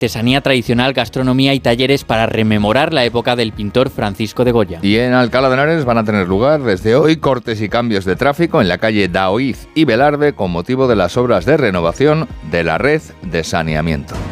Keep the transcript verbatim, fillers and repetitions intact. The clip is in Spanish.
artesanía tradicional, gastronomía y talleres para rememorar la época del pintor Francisco de Goya. Y en Alcalá de Henares van a tener lugar desde hoy cortes y cambios de tráfico en la calle Daoiz y Velarde con motivo de las obras de renovación de la red de saneamiento.